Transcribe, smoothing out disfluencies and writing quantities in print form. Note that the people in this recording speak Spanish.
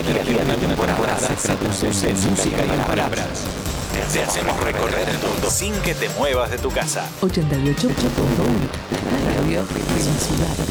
energía de temporada se traduce en música y palabras. Te hacemos recorrer el mundo sin que te muevas de tu casa. 88.1 Radio Ciudad.